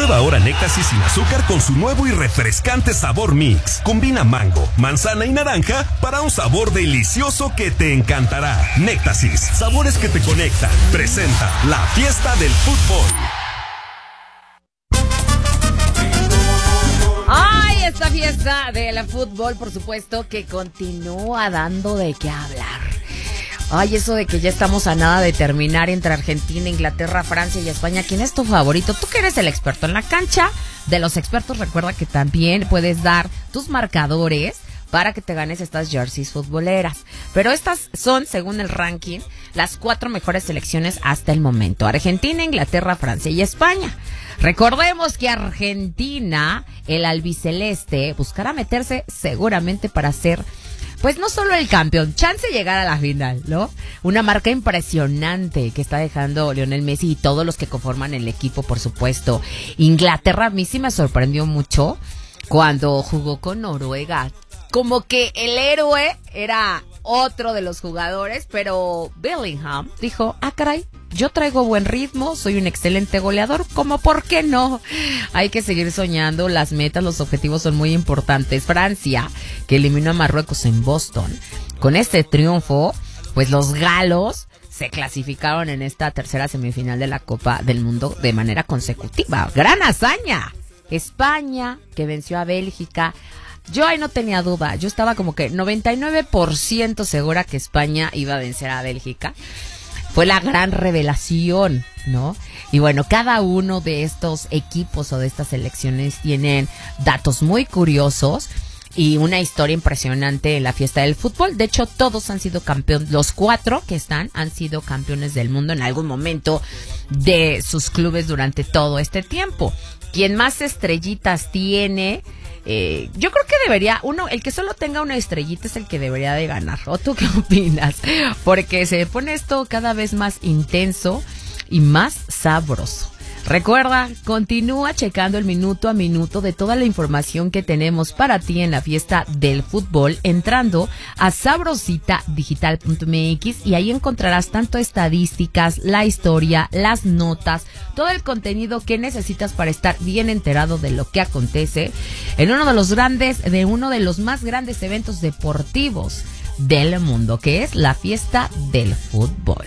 Prueba ahora Néctasis sin azúcar con su nuevo y refrescante sabor mix. Combina mango, manzana y naranja para un sabor delicioso que te encantará. Néctasis, sabores que te conectan. Presenta la fiesta del fútbol. ¡Ay, esta fiesta del fútbol, por supuesto, que continúa dando de qué hablar! Ay, eso de que ya estamos a nada de terminar entre Argentina, Inglaterra, Francia y España. ¿Quién es tu favorito? Tú que eres el experto en la cancha de los expertos, recuerda que también puedes dar tus marcadores para que te ganes estas jerseys futboleras. Pero estas son, según el ranking, las 4 mejores selecciones hasta el momento. Argentina, Inglaterra, Francia y España. Recordemos que Argentina, el albiceleste, buscará meterse seguramente para ser, pues no solo el campeón, chance de llegar a la final, ¿no? Una marca impresionante que está dejando Lionel Messi y todos los que conforman el equipo, por supuesto. Inglaterra a mí sí me sorprendió mucho cuando jugó con Noruega. Como que el héroe era otro de los jugadores, pero Bellingham dijo, caray, yo traigo buen ritmo, soy un excelente goleador, ¿cómo por qué no? Hay que seguir soñando, las metas, los objetivos son muy importantes. Francia, que eliminó a Marruecos en Boston, con este triunfo, pues los galos se clasificaron en esta tercera semifinal de la Copa del Mundo de manera consecutiva. ¡Gran hazaña! España, que venció a Bélgica. Yo ahí no tenía duda, yo estaba como que 99% segura que España iba a vencer a Bélgica. Fue la gran revelación, ¿no? Y bueno, cada uno de estos equipos o de estas selecciones tienen datos muy curiosos y una historia impresionante en la fiesta del fútbol. De hecho, todos han sido campeones, los 4 que están han sido campeones del mundo en algún momento de sus clubes durante todo este tiempo. Quien más estrellitas tiene, yo creo que debería, el que solo tenga una estrellita es el que debería de ganar. ¿O tú qué opinas? Porque se pone esto cada vez más intenso y más sabroso. Recuerda, continúa checando el minuto a minuto de toda la información que tenemos para ti en la fiesta del fútbol, entrando a sabrositadigital.mx y ahí encontrarás tanto estadísticas, la historia, las notas, todo el contenido que necesitas para estar bien enterado de lo que acontece en uno de los más grandes eventos deportivos del mundo, que es la fiesta del fútbol.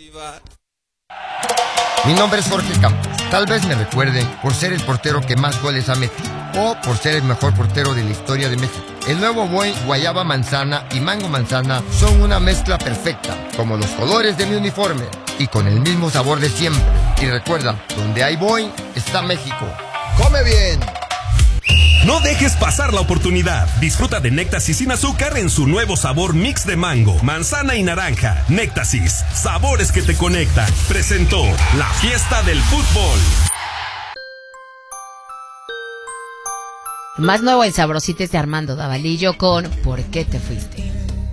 Mi nombre es Jorge Campos. Tal vez me recuerden por ser el portero que más goles ha metido o por ser el mejor portero de la historia de México. El nuevo Boing Guayaba Manzana y Mango Manzana son una mezcla perfecta, como los colores de mi uniforme y con el mismo sabor de siempre. Y recuerda, donde hay Boing está México. ¡Come bien! No dejes pasar la oportunidad. Disfruta de Néctasis sin azúcar en su nuevo sabor mix de mango, manzana y naranja. Néctasis, sabores que te conectan. Presentó la fiesta del fútbol. Más nuevo en Sabrosites de Armando Davalillo con ¿Por qué te fuiste?